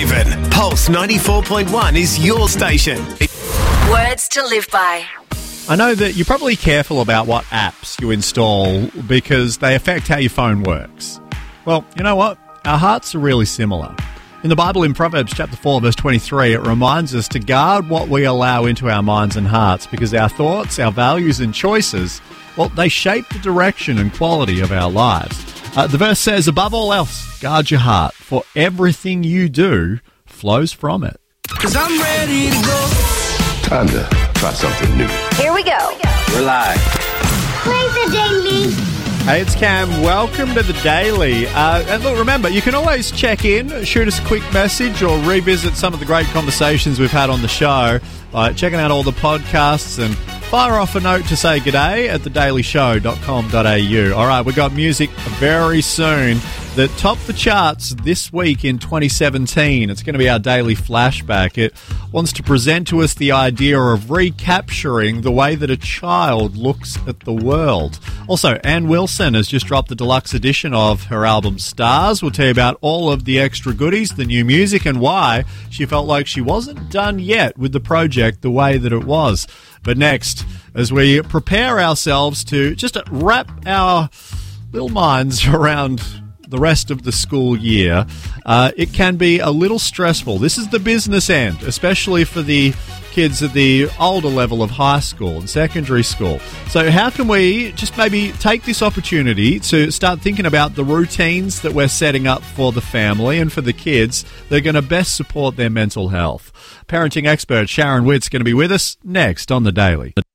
Stephen. Pulse 94.1 is your station. Words to live by. I know that you're probably careful about what apps you install because they affect how your phone works. Well, you know what? Our hearts are really similar. In the Bible, in Proverbs chapter 4, verse 23, it reminds us to guard what we allow into our minds and hearts because our thoughts, our values and choices, well, they shape the direction and quality of our lives. The verse says, above all else, guard your heart, for everything you do flows from it. 'Cause I'm ready to go. Time to try something new. Here we go. We're live. Play the daily. Hey, it's Cam. Welcome to the Daily. And look, remember, you can always check in, shoot us a quick message, or revisit some of the great conversations we've had on the show by checking out all the podcasts and fire off a note to say g'day at thedailyshow.com.au. All right, we've got music very soon that topped the charts this week in 2017. It's going to be our daily flashback. It wants to present to us the idea of recapturing the way that a child looks at the world. Also, Ann Wilson has just dropped the deluxe edition of her album Stars. We'll tell you about all of the extra goodies, the new music, and why she felt like she wasn't done yet with the project the way that it was. But next, as we prepare ourselves to just wrap our little minds around the rest of the school year, it can be a little stressful. This is the business end, especially for the kids at the older level of high school and secondary school. So how can we just maybe take this opportunity to start thinking about the routines that we're setting up for the family and for the kids that are going to best support their mental health? Parenting expert Sharon Witt's going to be with us next on The Daily.